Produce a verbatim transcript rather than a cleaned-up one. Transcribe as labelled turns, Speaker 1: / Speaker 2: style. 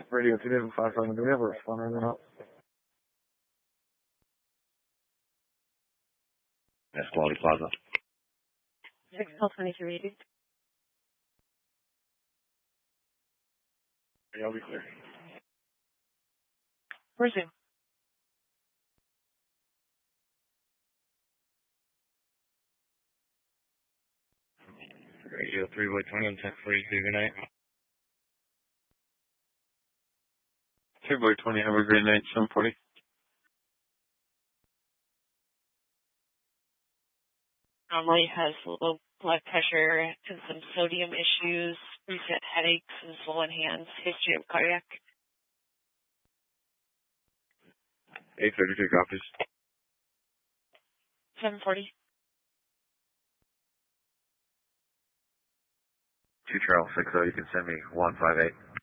Speaker 1: Radio two seven five seven, do we have a responder or not?
Speaker 2: That's Quality Plaza.
Speaker 3: six L twenty-three eighty.
Speaker 1: Yeah, I'll be clear.
Speaker 3: Resume.
Speaker 2: Radio three by twenty on ten forty-two, good night.
Speaker 1: three by twenty, have a great night, seven forty.
Speaker 3: Normally has low blood pressure and some sodium issues, recent headaches and swollen hands, history of cardiac.
Speaker 2: eight thirty-two copies.
Speaker 3: seven forty.
Speaker 2: two Charles six oh, you can send me one five eight.